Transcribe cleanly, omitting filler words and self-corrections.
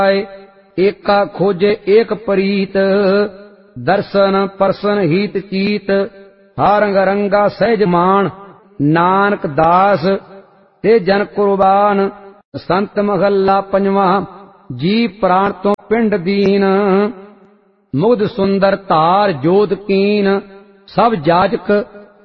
एका खोजे एक प्रीत, दर्शन परसन हीत चीत। हर रंग रंगा सहज मान, नानक दास ते जन कुर्बान। संत महला पंजवा, जी प्राण तो पिंड दीन। मुग्ध सुंदर तार जोध कीन, सब जाजक